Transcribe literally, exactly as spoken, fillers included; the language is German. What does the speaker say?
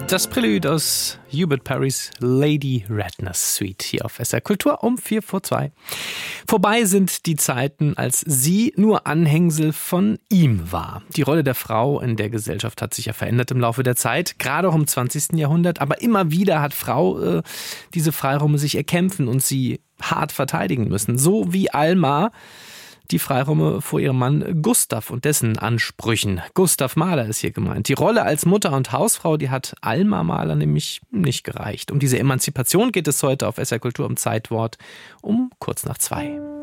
Das Prälude aus Hubert Parrys Lady Ratner's Suite hier auf S R Kultur um vier vor zwei. Vorbei sind die Zeiten, als sie nur Anhängsel von ihm war. Die Rolle der Frau in der Gesellschaft hat sich ja verändert im Laufe der Zeit, gerade auch im zwanzigsten Jahrhundert. Aber immer wieder hat Frau äh, diese Freiräume sich erkämpfen und sie hart verteidigen müssen. So wie Alma die Freiräume vor ihrem Mann Gustav und dessen Ansprüchen. Gustav Mahler ist hier gemeint. Die Rolle als Mutter und Hausfrau, die hat Alma Mahler nämlich nicht gereicht. Um diese Emanzipation geht es heute auf S R Kultur im Zeitwort um kurz nach zwei.